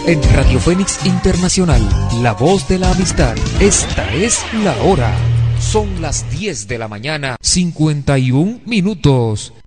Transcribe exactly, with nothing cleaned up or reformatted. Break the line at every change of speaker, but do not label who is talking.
En Radio Fénix Internacional, la voz de la amistad. Esta es la hora. Son las diez de la mañana, cincuenta y un minutos.